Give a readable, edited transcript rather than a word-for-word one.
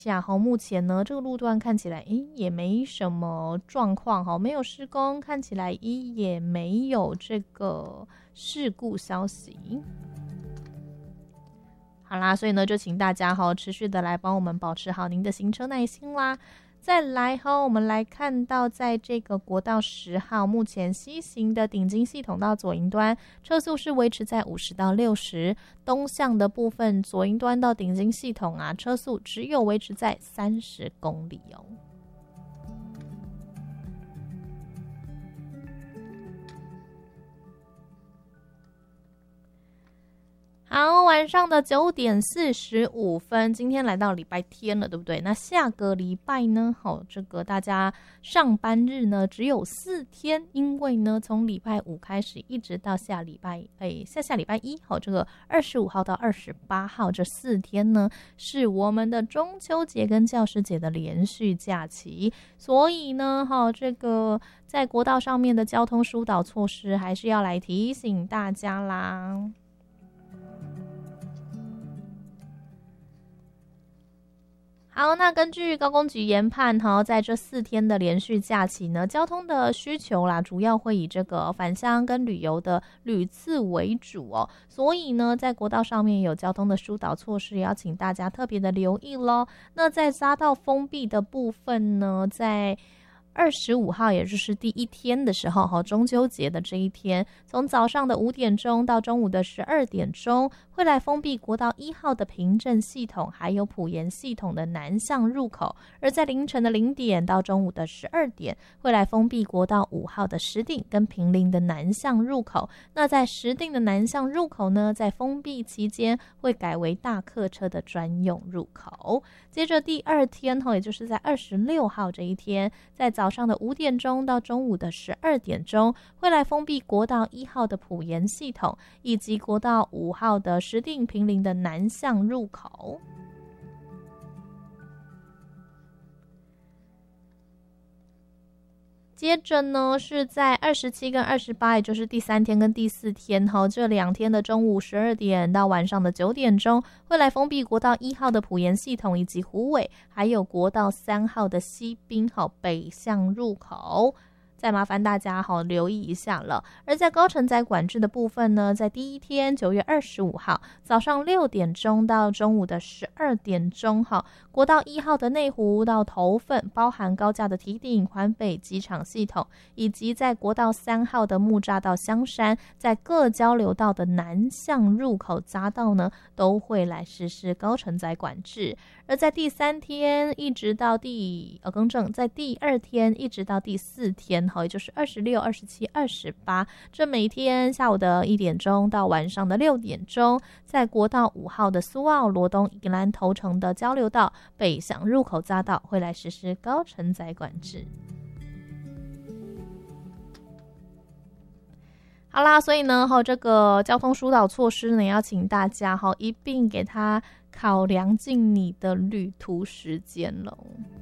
目前呢这个路段看起来也没什么状况，没有施工，看起来也没有这个事故消息。好啦，所以呢就请大家持续的来帮我们保持好您的行车耐心啦。再来我们来看到在这个国道10号目前西行的顶金系统到左营端车速是维持在50到60，东向的部分左营端到顶金系统车速只有维持在30公里哦。好，晚上的9点45分，今天来到礼拜天了，对不对？那下个礼拜呢？这个大家上班日呢只有4天，因为呢从礼拜5开始一直到下礼拜一，这个25号到28号这4天呢是我们的中秋节跟教师节的连续假期，所以呢这个在国道上面的交通疏导措施还是要来提醒大家啦。好，那根据高工局研判在这4天的连续假期呢，交通的需求啦，主要会以这个返乡跟旅游的旅次为主哦，所以呢，在国道上面有交通的疏导措施，也要请大家特别的留意咯。那在匝道封闭的部分呢，在25号也就是第1天的时候，中秋节的这一天，从早上的5点钟到中午的12点钟，会来封闭国道1号的平镇系统还有埔盐系统的南向入口，而在凌晨的0点到中午的12点，会来封闭国道5号的石碇跟坪林的南向入口。那在石碇的南向入口呢，在封闭期间会改为大客车的专用入口。接着第2天也就是在26号这一天，在早上的5点钟到中午的12点钟，会来封闭国道1号的埔盐系统，以及国道5号的石碇坪林的南向入口。接着呢，是在27跟28，也就是第3天跟第4天这2天的中午12点到晚上的9点钟，会来封闭国道1号的埔盐系统以及虎尾，还有国道3号的西滨北向入口。再麻烦大家留意一下了。而在高承载管制的部分呢，在第1天9月25号早上6点钟到中午的12点钟，国道1号的内湖到头份，包含高架的堤顶、环北机场系统，以及在国道3号的木栅到香山，在各交流道的南向入口匝道呢，都会来实施高承载管制。而在第3天一直到在第2天一直到第4天，也就是26、27、28，这每天下午的1点钟到晚上的6点钟，在国道5号的苏澳、罗东、宜兰头城的交流道北向入口匝道会来实施高承载管制。好啦，所以呢这个交通疏导措施呢，要请大家一并给它考量进你的旅途时间了。